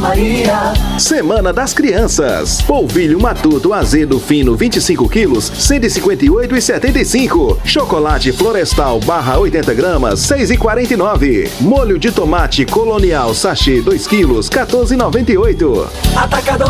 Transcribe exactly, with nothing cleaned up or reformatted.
Maria. Semana das Crianças. Polvilho matuto azedo fino vinte e cinco quilos, cento e cinquenta e oito reais e setenta e cinco centavos. Chocolate Florestal barra oitenta gramas, seis reais e quarenta e nove centavos. Molho de tomate Colonial sachê dois quilos, quatorze reais e noventa e oito centavos. Atacadão